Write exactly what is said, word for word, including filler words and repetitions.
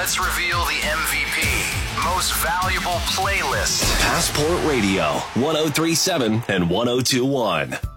Let's reveal the M V P, most valuable playlist. Passport Radio, one oh three point seven and one oh two point one.